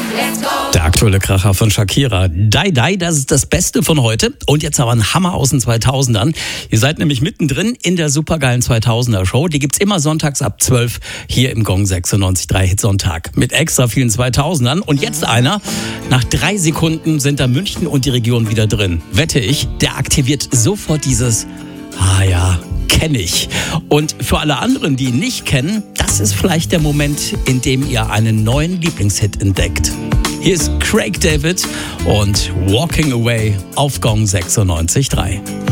Der aktuelle Kracher von Shakira. Die, Die, das ist das Beste von heute. Und jetzt aber ein Hammer aus den 2000ern. Ihr seid nämlich mittendrin in der supergeilen 2000er Show. Die gibt's immer sonntags ab 12 hier im Gong 96.3 Hitsonntag. Mit extra vielen 2000ern. Und jetzt einer. Nach 3 Sekunden sind da München und die Region wieder drin. Wette ich, der aktiviert sofort dieses kenne ich. Und für alle anderen, die ihn nicht kennen, das ist vielleicht der Moment, in dem ihr einen neuen Lieblingshit entdeckt. Hier ist Craig David und Walking Away auf Gong 96.3.